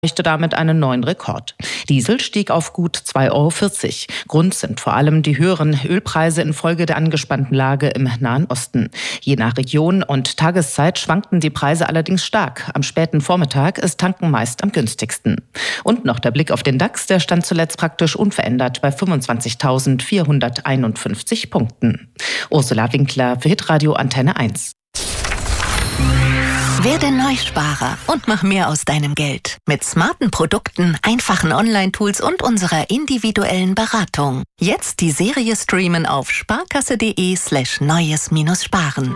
erreichte damit einen neuen Rekord. Diesel stieg auf gut 2,40 €. Grund sind vor allem die höheren Ölpreise infolge der angespannten Lage im Nahen Osten. Je nach Region und Tageszeit schwankten die Preise allerdings stark. Am späten Vormittag ist Tanken meist am günstigsten. Und noch der Blick auf den DAX, der stand zuletzt praktisch unverändert bei 25.451 Punkten. Ursula Winkler für Hitradio Antenne 1. Werde Neusparer und mach mehr aus deinem Geld. Mit smarten Produkten, einfachen Online-Tools und unserer individuellen Beratung. Jetzt die Serie streamen auf sparkasse.de/neues-sparen.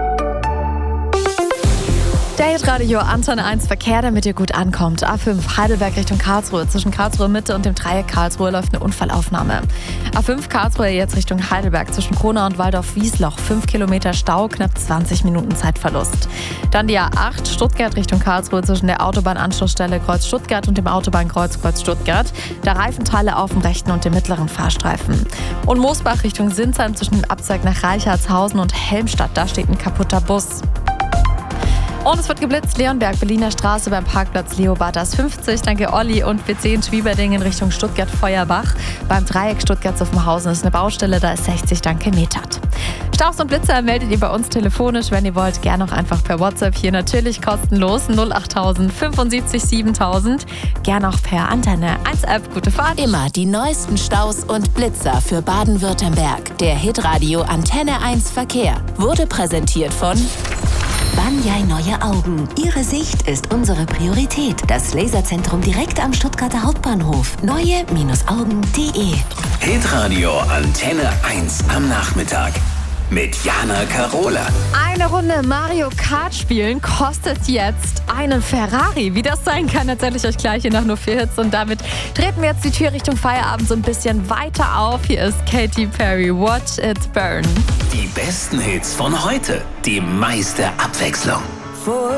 Der Hitradio Antenne 1 Verkehr, damit ihr gut ankommt. A5 Heidelberg Richtung Karlsruhe. Zwischen Karlsruhe Mitte und dem Dreieck Karlsruhe läuft eine Unfallaufnahme. A5 Karlsruhe jetzt Richtung Heidelberg. Zwischen Kronau und Waldorf-Wiesloch. 5 Kilometer Stau, knapp 20 Minuten Zeitverlust. Dann die A8 Stuttgart Richtung Karlsruhe zwischen der Autobahnanschlussstelle Kreuz Stuttgart und dem Autobahnkreuz Kreuz Stuttgart. Da Reifenteile auf dem rechten und dem mittleren Fahrstreifen. Und Moosbach Richtung Sinsheim zwischen dem Abzweig nach Reichartshausen und Helmstadt. Da steht ein kaputter Bus. Und es wird geblitzt, Leonberg, Berliner Straße beim Parkplatz Leobardas 50. Danke Olli und B10 Schwieberdingen Richtung Stuttgart-Feuerbach. Beim Dreieck Stuttgart-Zuffenhausen ist eine Baustelle, da ist 60, danke Metert. Staus und Blitzer meldet ihr bei uns telefonisch, wenn ihr wollt, gerne auch einfach per WhatsApp hier natürlich kostenlos 08000 75 7000. Gerne auch per Antenne 1 App. Gute Fahrt. Immer die neuesten Staus und Blitzer für Baden-Württemberg. Der Hitradio Antenne 1 Verkehr wurde präsentiert von Banyai Neue Augen. Ihre Sicht ist unsere Priorität. Das Laserzentrum direkt am Stuttgarter Hauptbahnhof. Neue-Augen.de. Hitradio Antenne 1 am Nachmittag mit Jana Karola. Eine Runde Mario Kart spielen kostet jetzt einen Ferrari. Wie das sein kann, erzähle ich euch gleich hier nach nur 4 Hits. Und damit treten wir jetzt die Tür Richtung Feierabend so ein bisschen weiter auf. Hier ist Katy Perry, Watch It Burn. Die besten Hits von heute, die meiste Abwechslung.